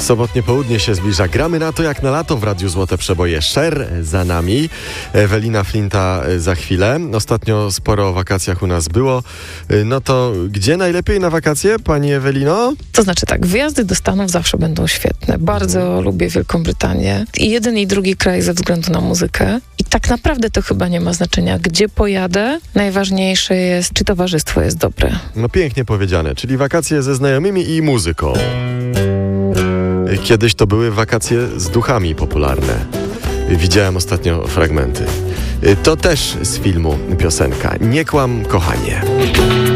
Sobotnie południe się zbliża. Gramy na to jak na lato w Radiu Złote Przeboje. Sher za nami. Ewelina Flinta za chwilę. Ostatnio sporo o wakacjach u nas było. No to gdzie najlepiej na wakacje, pani Ewelino? To znaczy tak, wyjazdy do Stanów zawsze będą świetne. Bardzo lubię Wielką Brytanię. I jeden i drugi kraj ze względu na muzykę. I tak naprawdę to chyba nie ma znaczenia, gdzie pojadę. Najważniejsze jest, czy towarzystwo jest dobre. No pięknie powiedziane, czyli wakacje ze znajomymi i muzyką. Kiedyś to były wakacje z duchami popularne. Widziałem ostatnio fragmenty. To też z filmu piosenka. Nie kłam, kochanie.